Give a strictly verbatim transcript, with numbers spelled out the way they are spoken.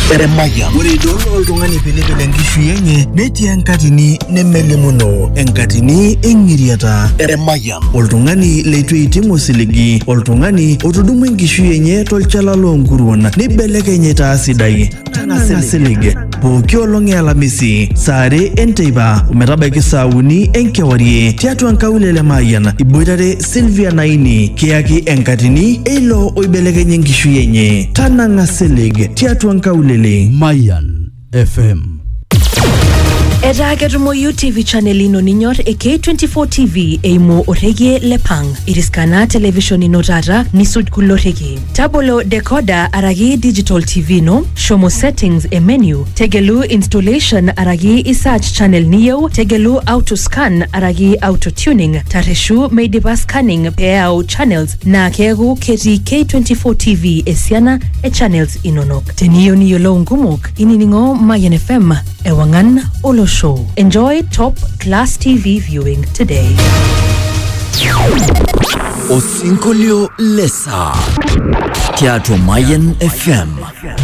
Mayan. Ore dolo oltung'ani pilipil enkishui enye netii enkatini nemelimuno, enkatini eng'iriata. Mayan. Oltung'ani leitu eitimu osiligi, oltung'ani otudumu enkishui enye tolchala loonkuruon nibelekenye taa sidai. Tang'asa silig. Pooki olong' e Alamisi, saa are enteipa ometabaiki saa uni enkewarie tiatua nkaulele Mayan iboitare Sylvia Naini kiyaki enkatini eilo oibelekenye enkishui enye. Tanang'a silig tiatua nkaulele Mayan F M. Eta ketumoyu T V channel ino ninyor e K twenty-four T V eimo orege lepang. Iriskana television ino tata nisuj kulo rege. Tabolo decoder aragi digital T V no, shomo settings e menu, tegelu installation aragi isearch channel niyo, tegelu auto scan aragi auto tuning, tareshu meidipa scanning peao channels na kegu keti K twenty-four T V esiana e channels inonok. Teniyo niyo lo ngumok, ininingo Mayan F M, ewangan olo show. Enjoy top class T V viewing today. Osinkolio lesa. Teatro Mayan F M.